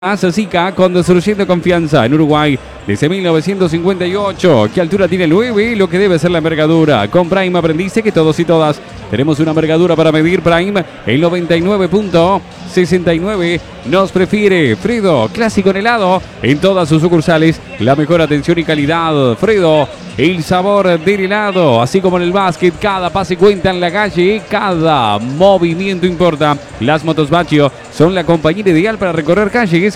Zika, construyendo confianza en Uruguay desde 1958. ¿Qué altura tiene el 9? Lo que debe ser la envergadura. Con Prime aprendice que todos y todas tenemos una envergadura para medir. Prime, el 99.69 nos prefiere. Fredo, clásico en helado en todas sus sucursales. La mejor atención y calidad. Fredo, el sabor del helado. Así como en el básquet, cada pase cuenta en la calle, cada movimiento importa. Las motos Baccio son la compañía ideal para recorrer calles.